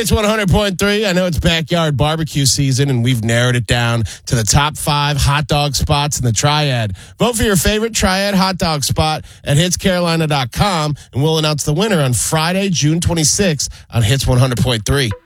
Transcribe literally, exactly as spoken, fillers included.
Hits one hundred point three. I know it's backyard barbecue season, and we've narrowed it down to the top five hot dog spots in the Triad. Vote for your favorite Triad hot dog spot at hits carolina dot com, and we'll announce the winner on Friday, June twenty-sixth on Hits one hundred point three.